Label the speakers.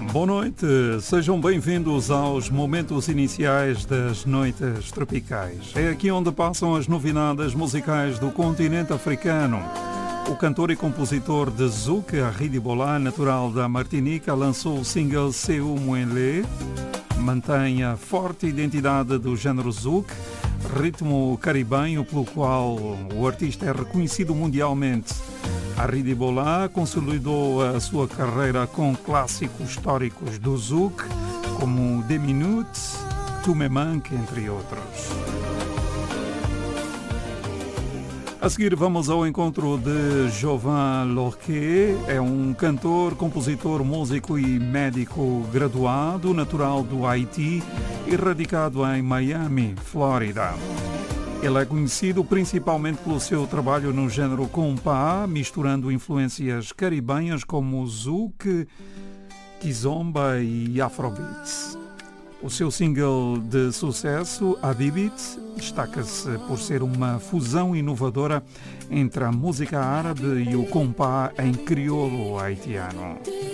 Speaker 1: Boa noite, sejam bem-vindos aos momentos iniciais das noites tropicais. É aqui onde passam as novidades musicais do continente africano. O cantor e compositor de zouk, Aridi Bola, natural da Martinica, lançou o single Seu Mouelé. Mantém a forte identidade do género zouk, ritmo caribenho pelo qual o artista é reconhecido mundialmente. Aridi Bola consolidou a sua carreira com clássicos históricos do zouk, como 10 Minutes, Tu Me Manques, entre outros. A seguir vamos ao encontro de Jovan Lorquet, é um cantor, compositor, músico e médico graduado, natural do Haiti e radicado em Miami, Flórida. Ele é conhecido principalmente pelo seu trabalho no género compa, misturando influências caribenhas como zouk, kizomba e afrobeats. O seu single de sucesso, Habibit, destaca-se por ser uma fusão inovadora entre a música árabe e o compa em crioulo haitiano.